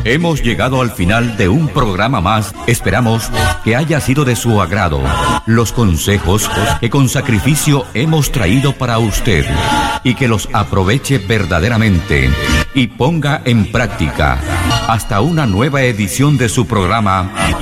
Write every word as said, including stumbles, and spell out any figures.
Hemos llegado al final de un programa más. Esperamos que haya sido de su agrado los consejos que con sacrificio hemos traído para usted y que los aproveche verdaderamente y ponga en práctica. Hasta una nueva edición de su programa